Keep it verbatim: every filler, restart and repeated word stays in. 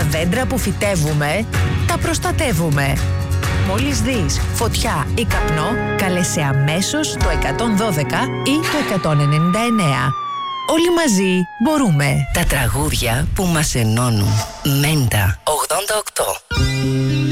Τα δέντρα που φυτεύουμε, τα προστατεύουμε. Μόλις δεις φωτιά ή καπνό, κάλεσε αμέσως το εκατόν δώδεκα ή το εκατόν ενενήντα εννέα. Όλοι μαζί μπορούμε. Τα τραγούδια που μας ενώνουν. Μέντα ογδόντα οκτώ.